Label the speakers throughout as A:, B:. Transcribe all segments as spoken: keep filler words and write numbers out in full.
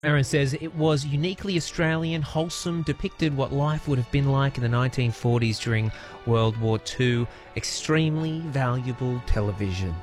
A: Aaron says it was uniquely Australian, wholesome, depicted what life would have been like in the nineteen forties during World War Two. Extremely valuable television.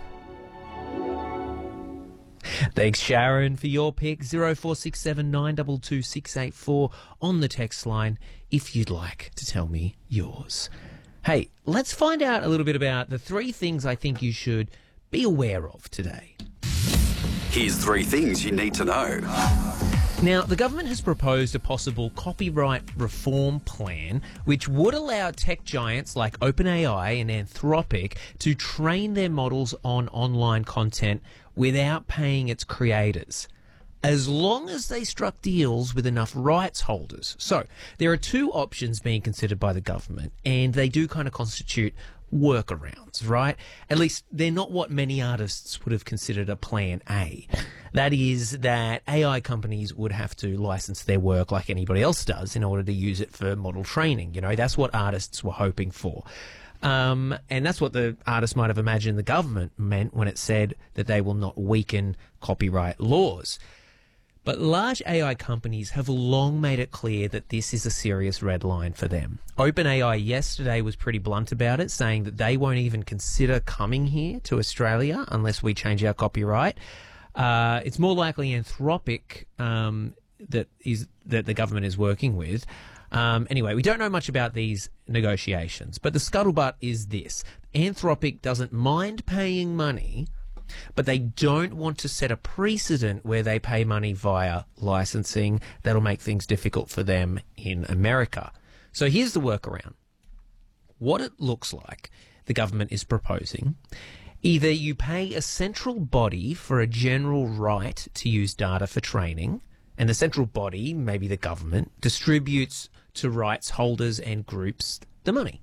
A: Thanks, Sharon, for your pick. zero four six seven nine two two six eight four on the text line if you'd like to tell me yours. Hey, let's find out a little bit about the three things I think you should be aware of today.
B: Here's three things you need to know.
A: Now, the government has proposed a possible copyright reform plan which would allow tech giants like OpenAI and Anthropic to train their models on online content without paying its creators, as long as they struck deals with enough rights holders. So, there are two options being considered by the government, and they do kind of constitute workarounds, right? At least they're not what many artists would have considered a plan A. That is that A I companies would have to license their work like anybody else does in order to use it for model training. You know, that's what artists were hoping for. Um, and that's what the artists might have imagined the government meant when it said that they will not weaken copyright laws. But large A I companies have long made it clear that this is a serious red line for them. OpenAI yesterday was pretty blunt about it, saying that they won't even consider coming here to Australia unless we change our copyright. Uh, it's more likely Anthropic um, that is that the government is working with. Um, anyway, we don't know much about these negotiations, but the scuttlebutt is this. Anthropic doesn't mind paying money, but they don't want to set a precedent where they pay money via licensing. That'll make things difficult for them in America. So here's the workaround. What it looks like the government is proposing: either you pay a central body for a general right to use data for training, and the central body, maybe the government, distributes to rights holders and groups the money.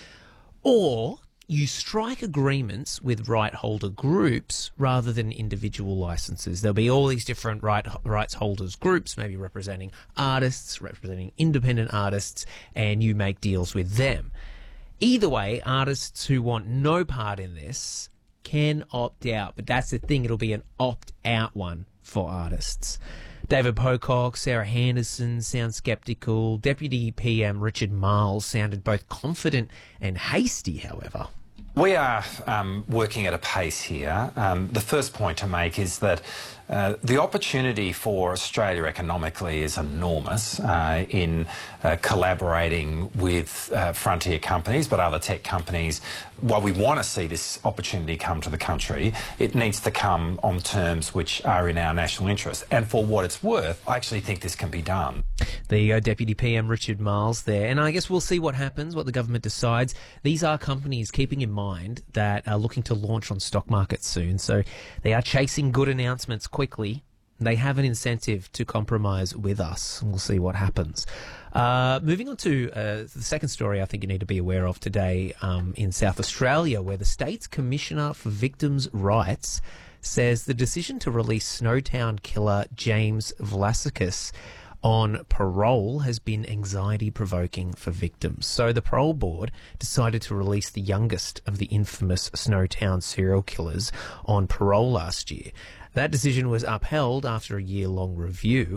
A: Or you strike agreements with right holder groups rather than individual licenses. There'll be all these different right, rights holders groups, maybe representing artists, representing independent artists, and you make deals with them. Either way, artists who want no part in this can opt out, but that's the thing, it'll be an opt-out one for artists. David Pocock, Sarah Henderson sound sceptical. Deputy P M Richard Marles sounded both confident and hasty, however.
C: We are um, working at a pace here. Um, the first point to make is that uh, the opportunity for Australia economically is enormous uh, in uh, collaborating with uh, frontier companies, but other tech companies. While we want to see this opportunity come to the country, it needs to come on terms which are in our national interest. And for what it's worth, I actually think this can be done.
A: There you go, Deputy P M Richard Marles there. And I guess we'll see what happens, what the government decides. These are companies, keeping in mind, that are looking to launch on stock markets soon. So they are chasing good announcements quickly. They have an incentive to compromise with us. We'll see what happens. Uh, moving on to uh, the second story I think you need to be aware of today um, in South Australia, where the state's Commissioner for Victims' Rights says the decision to release Snowtown killer James Vlasikas on parole has been anxiety-provoking for victims. So the parole board decided to release the youngest of the infamous Snowtown serial killers on parole last year. That decision was upheld after a year-long review,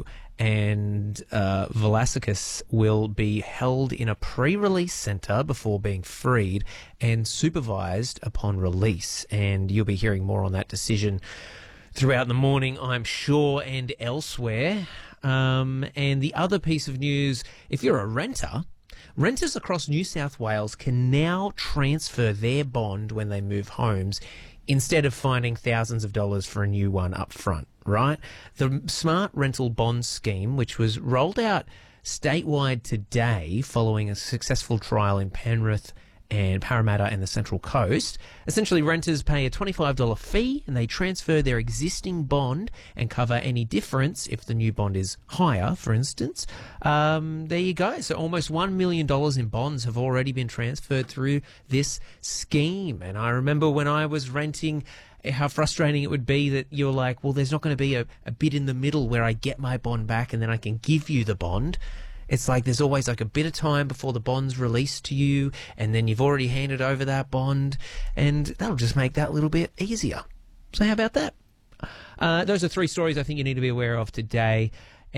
A: and uh, Vlasikas will be held in a pre-release centre before being freed and supervised upon release. And you'll be hearing more on that decision throughout the morning, I'm sure, and elsewhere. Um, and the other piece of news, if you're a renter, renters across New South Wales can now transfer their bond when they move homes instead of finding thousands of dollars for a new one up front, right? The Smart Rental Bond Scheme, which was rolled out statewide today following a successful trial in Penrith and Parramatta and the Central Coast. Essentially, renters pay a twenty-five dollars fee and they transfer their existing bond and cover any difference if the new bond is higher, for instance. Um, there you go. So almost one million dollars in bonds have already been transferred through this scheme. And I remember when I was renting, how frustrating it would be that you're like, well, there's not going to be a, a bit in the middle where I get my bond back and then I can give you the bond. It's like there's always like a bit of time before the bond's released to you, and then you've already handed over that bond, and that'll just make that little bit easier. So how about that? Uh, those are three stories I think you need to be aware of today.